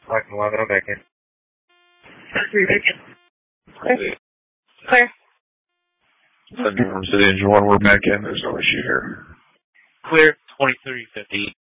511, I'm back in. Clear. Clear. New York City Engine 1, we're back in. There's no issue here. Clear, 2350.